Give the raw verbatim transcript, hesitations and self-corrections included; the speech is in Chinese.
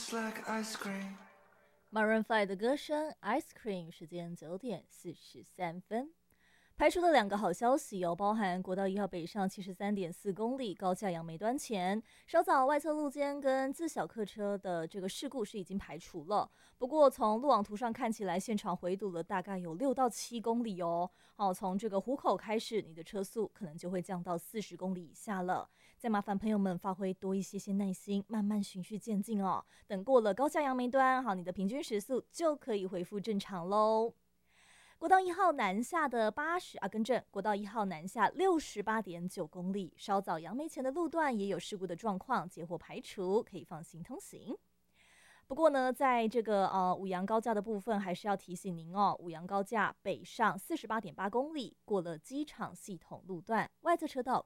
Maroon five 的歌声 Ice Cream， 时间九点四十三分。排除了两个好消息哦，包含国道一号北上七十三点四公里高架杨梅端前，稍早外侧路肩跟自小客车的这个事故是已经排除了。不过从路网图上看起来，现场回堵了大概有六到七公里哦。好，从这个湖口开始，你的车速可能就会降到四十公里以下了。再麻烦朋友们发挥多一些些耐心，慢慢循序渐进哦。等过了高架杨梅端，好，你的平均时速就可以恢复正常喽。国道一号南下的八十啊，更正，国道一号南下六十八点九公里，稍早杨梅前的路段也有事故的状况，结获排除，可以放心通行。不过呢，在这个呃五杨高架的部分，还是要提醒您哦，五杨高架北上四十八点八公里，过了机场系统路段，外侧车道